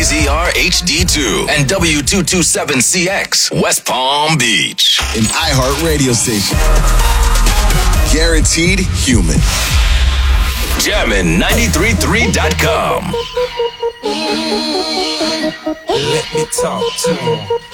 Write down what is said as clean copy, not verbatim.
KZR HD2 and W227CX, West Palm Beach. An iHeart radio station. Guaranteed human. Jammin'933.com. Let me talk to him.